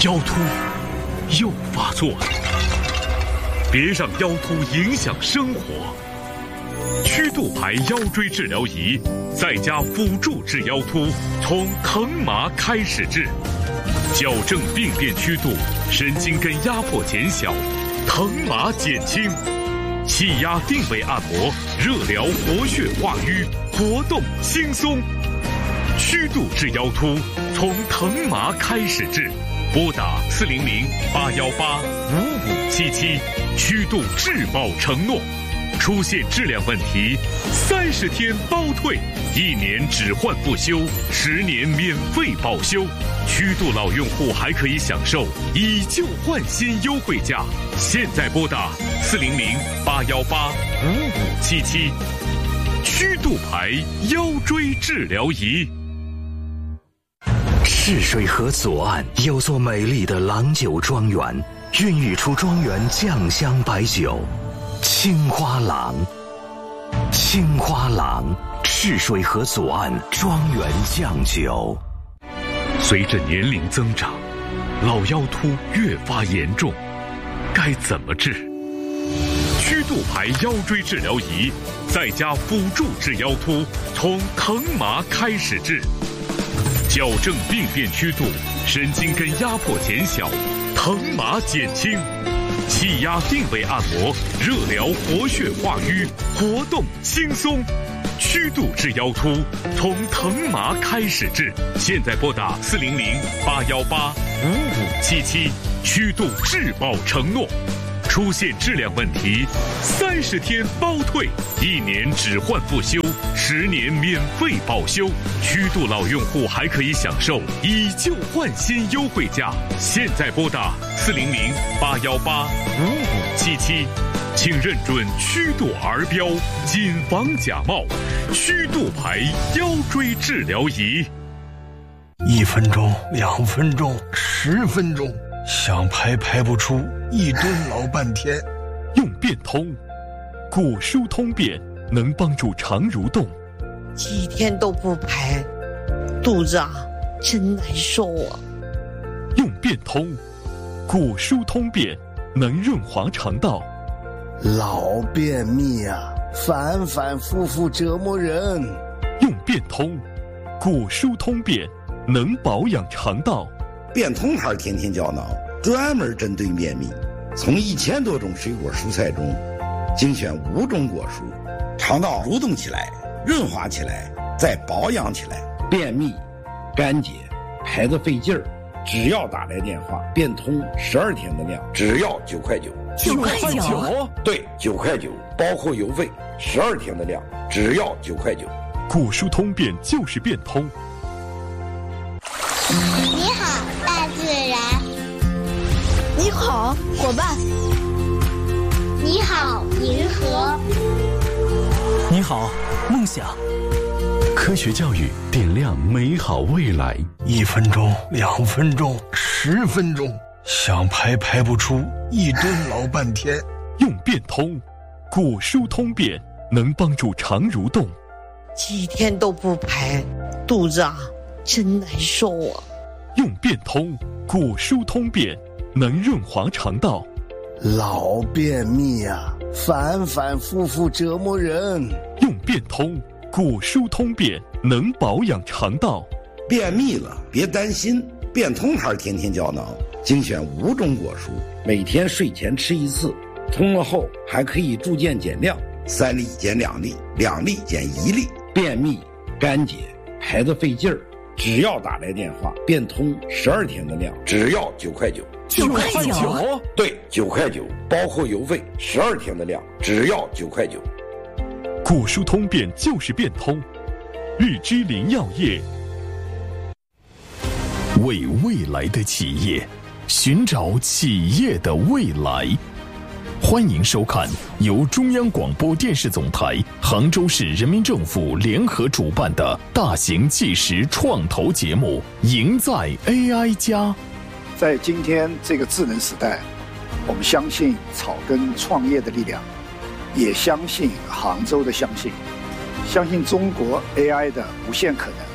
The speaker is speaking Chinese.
腰突又发作了，别让腰突影响生活。曲度牌腰椎治疗仪在家辅助治腰突，从疼麻开始治，矫正病变曲度，神经根压迫减小，疼麻减轻，气压定位按摩，热疗活血化瘀，活动轻松。曲度治腰突，从疼麻开始治，拨打400-818-5577，曲度质保承诺。出现质量问题，30天包退，1年只换不修，10年免费保修。曲度老用户还可以享受以旧换新优惠价。现在拨打400-818-5577，曲度牌腰椎治疗仪。 赤水河左岸有座美丽的郎酒庄园，孕育出庄园酱香白酒。青花郎，青花郎，赤水河左岸庄园酱酒。 随着年龄增长，老腰突越发严重，该怎么治？曲度牌腰椎治疗仪在家辅助治腰突，从疼麻开始治，矫正病变曲度，神经根压迫减小，疼麻减轻，气压定位按摩，热疗活血化瘀，活动轻松。曲度治腰突，从疼麻开始治。现在拨打400-818-5577，曲度质保承诺。出现质量问题，30天包退，1年只换不修，10年免费保修。曲度老用户还可以享受以旧换新优惠价。现在拨打400-818-5577，请认准曲度儿标，谨防假冒。曲度牌腰椎治疗仪 ，1分钟、2分钟、10分钟，想排不出，一蹲老半天。 用变通，果舒通便能帮助肠蠕动。 几天都不排，肚子真难受啊。 用变通，果舒通便能润滑肠道。 老便秘反复复折磨人。 用变通，果舒通便能保养肠道。 变通牌天天胶囊专门针对便秘，从1000多种水果蔬菜中精选5种果蔬，肠道蠕动起来，润滑起来，再保养起来。便秘、干结、排得费劲儿，只要打来电话，变通12天的量，只要9块9。 9块9？ 对，9块9，包括邮费，12天的量，只要9块9。 果舒通便就是变通。 你好，大自然。 你好，伙伴。 你好，银河。 你好，梦想。 科学教育点亮美好未来。 1分钟、2分钟、10分钟，想排不出，一蹲老半天。 用变通，果舒通便能帮助肠蠕动。 几天都不排，肚子真难受啊。 用变通，果舒通便能润滑肠道。 老便秘反复复折磨人。 用变通，果舒通便能保养肠道。 便秘了别担心，变通牌天天胶囊精选5种果蔬，每天睡前吃1次，通了后还可以逐渐减量，3粒减2粒，2粒减1粒。便秘、干结、排得费劲儿，只要打来电话，变通12天的量，只要9块9。 9块9？ 对，9块9，包括邮费，12天的量，只要9块9。 果舒通便就是变通。日之林药业， 为未来的企业寻找企业的未来。欢迎收看由中央广播电视总台、杭州市人民政府联合主办的大型纪实创投节目《赢在 AI 家》。 在今天这个智能时代，我们相信草根创业的力量，也相信杭州的相信中国 AI 的无限可能。